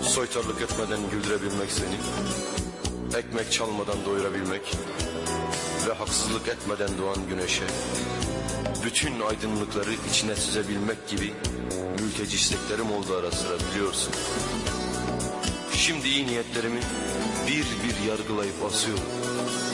Soytarlık etmeden güldürebilmek seni, ekmek çalmadan doyurabilmek ve haksızlık etmeden doğan güneşe bütün aydınlıkları içine süzebilmek gibi mülteci isteklerim oldu ara sıra, biliyorsun. Şimdi iyi niyetlerimi bir bir yargılayıp asıyorum.